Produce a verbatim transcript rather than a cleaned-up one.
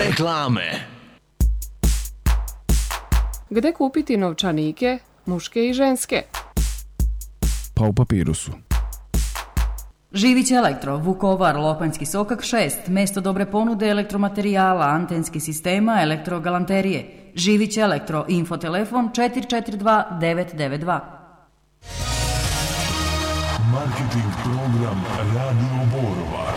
Reklame. Gde kupiti novčanike, muške i ženske? Pa u Papirusu. Živić Elektro, Vukovar, Lopanjski sokak šest, mesto dobre ponude elektromaterijala, antenski sistema, elektrogalanterije. Živić Elektro, infotelefon četiri četiri dva devet devet dva. Marketing program Radio Borova.